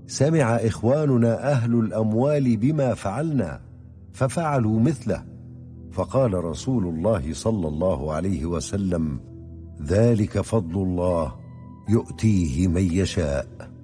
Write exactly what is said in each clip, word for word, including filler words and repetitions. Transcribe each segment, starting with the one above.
سمع إخواننا أهل الأموال بما فعلنا ففعلوا مثله فقال رسول الله صلى الله عليه وسلم ذلك فضل الله يؤتيه من يشاء.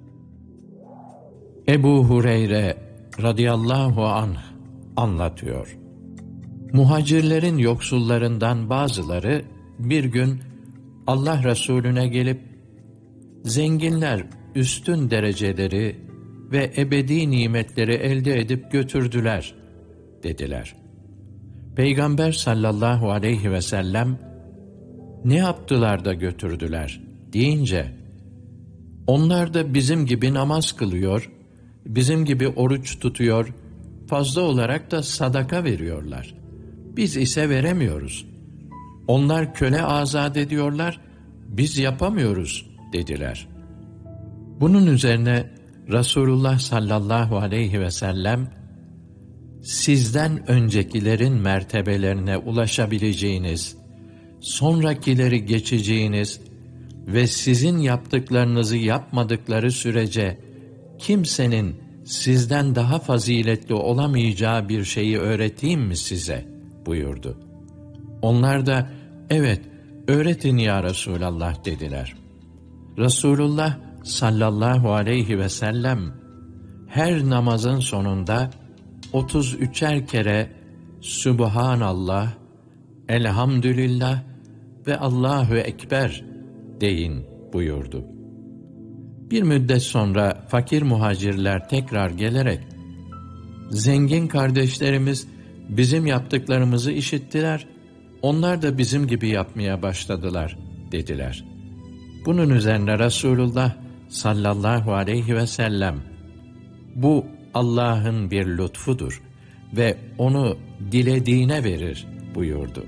Ebu Hureyre radıyallahu anh anlatıyor. Muhacirlerin yoksullarından bazıları bir gün Allah Resulüne gelip, zenginler üstün dereceleri ve ebedi nimetleri elde edip götürdüler dediler. Peygamber sallallahu aleyhi ve sellem, ne yaptılar da götürdüler deyince, onlar da bizim gibi namaz kılıyor, bizim gibi oruç tutuyor, fazla olarak da sadaka veriyorlar. Biz ise veremiyoruz. Onlar köle azat ediyorlar, biz yapamıyoruz dediler. Bunun üzerine Resulullah sallallahu aleyhi ve sellem, sizden öncekilerin mertebelerine ulaşabileceğiniz, sonrakileri geçeceğiniz ve sizin yaptıklarınızı yapmadıkları sürece kimsenin sizden daha faziletli olamayacağı bir şeyi öğreteyim mi size buyurdu. Onlar da evet öğretin ya Resulallah dediler. Resulullah sallallahu aleyhi ve sellem her namazın sonunda otuz üçer kere Sübhanallah, Elhamdülillah ve Allahu Ekber deyin buyurdu. Bir müddet sonra fakir muhacirler tekrar gelerek, zengin kardeşlerimiz bizim yaptıklarımızı işittiler, onlar da bizim gibi yapmaya başladılar dediler. Bunun üzerine Resulullah sallallahu aleyhi ve sellem, bu Allah'ın bir lütfudur ve onu dilediğine verir buyurdu.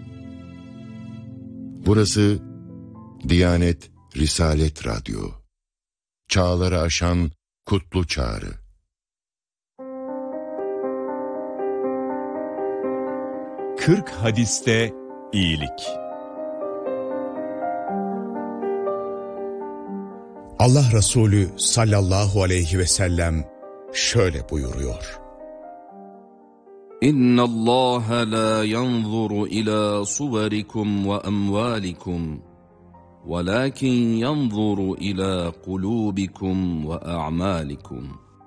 Burası Diyanet Risalet Radyo. Çağları aşan kutlu çağrı. Kırk hadiste iyilik. Allah Resulü sallallahu aleyhi ve sellem şöyle buyuruyor. İnna Allah la yanzuru ila suverikum ve amwalikum, velakin yanzuru ila kulubikum ve a'malikum.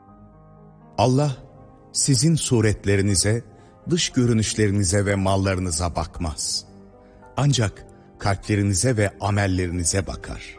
Allah sizin suretlerinize, dış görünüşlerinize ve mallarınıza bakmaz. Ancak kalplerinize ve amellerinize bakar.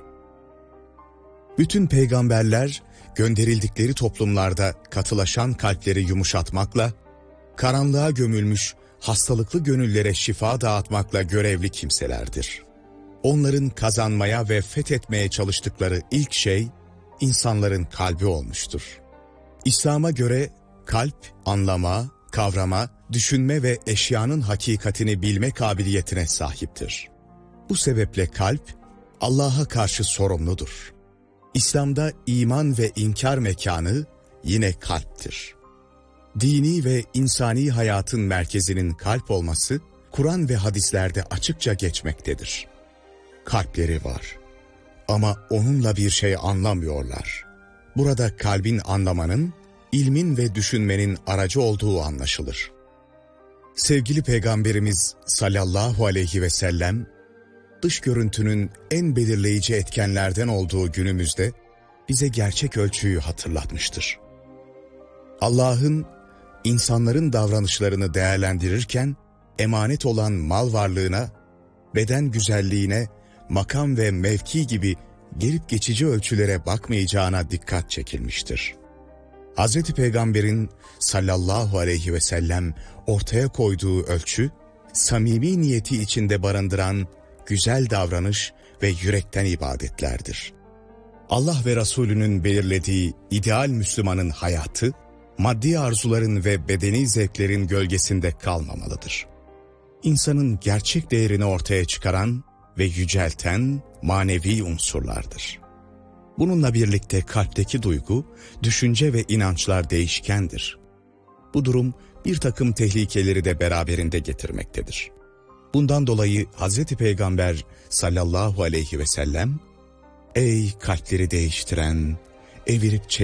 Bütün peygamberler gönderildikleri toplumlarda katılaşan kalpleri yumuşatmakla, karanlığa gömülmüş hastalıklı gönüllere şifa dağıtmakla görevli kimselerdir. Onların kazanmaya ve fethetmeye çalıştıkları ilk şey, insanların kalbi olmuştur. İslam'a göre kalp, anlama, kavrama, düşünme ve eşyanın hakikatini bilme kabiliyetine sahiptir. Bu sebeple kalp, Allah'a karşı sorumludur. İslam'da iman ve inkar mekanı yine kalptir. Dini ve insani hayatın merkezinin kalp olması, Kur'an ve hadislerde açıkça geçmektedir. Kalpleri var ama onunla bir şey anlamıyorlar. Burada kalbin anlamanın, ilmin ve düşünmenin aracı olduğu anlaşılır. Sevgili Peygamberimiz sallallahu aleyhi ve sellem, dış görüntünün en belirleyici etkenlerden olduğu günümüzde bize gerçek ölçüyü hatırlatmıştır. Allah'ın insanların davranışlarını değerlendirirken emanet olan mal varlığına, beden güzelliğine, makam ve mevki gibi gelip geçici ölçülere bakmayacağına dikkat çekilmiştir. Hazreti Peygamber'in sallallahu aleyhi ve sellem ortaya koyduğu ölçü, samimi niyeti içinde barındıran güzel davranış ve yürekten ibadetlerdir. Allah ve Resulünün belirlediği ideal Müslümanın hayatı, maddi arzuların ve bedeni zevklerin gölgesinde kalmamalıdır. İnsanın gerçek değerini ortaya çıkaran ve yücelten manevi unsurlardır. Bununla birlikte kalpteki duygu, düşünce ve inançlar değişkendir. Bu durum bir takım tehlikeleri de beraberinde getirmektedir. Bundan dolayı Hazreti Peygamber sallallahu aleyhi ve sellem, ey kalpleri değiştiren, evirip çeviren,